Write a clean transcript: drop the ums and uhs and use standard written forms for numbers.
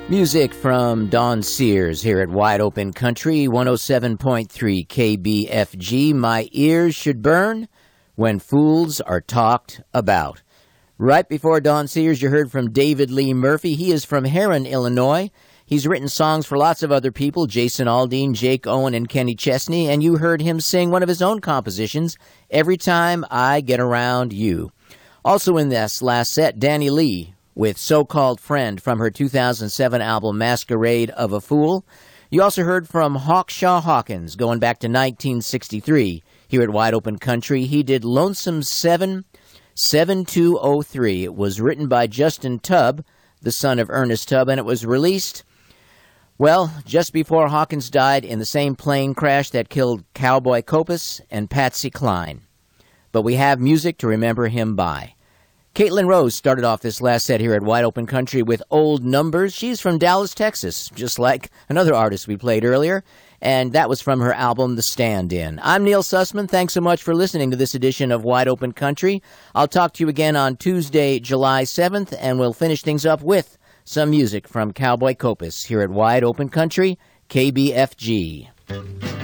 Music from Don Sears here at Wide Open Country, 107.3 KBFG. My ears should burn when fools are talked about. Right before Don Sears, you heard from David Lee Murphy. He is from Herrin, Illinois. He's written songs for lots of other people, Jason Aldean, Jake Owen, and Kenny Chesney, and you heard him sing one of his own compositions, Every Time I Get Around You. Also in this last set, Danny Lee with So-Called Friend from her 2007 album Masquerade of a Fool. You also heard from Hawkshaw Hawkins going back to 1963 here at Wide Open Country. He did Lonesome 7, 7203. It was written by Justin Tubb, the son of Ernest Tubb, and it was released, well, just before Hawkins died in the same plane crash that killed Cowboy Copas and Patsy Cline. But we have music to remember him by. Caitlin Rose started off this last set here at Wide Open Country with Old Numbers. She's from Dallas, Texas, just like another artist we played earlier, and that was from her album, The Stand-In. I'm Neil Sussman. Thanks so much for listening to this edition of Wide Open Country. I'll talk to you again on Tuesday, July 7th, and we'll finish things up with some music from Cowboy Copas here at Wide Open Country, KBFG.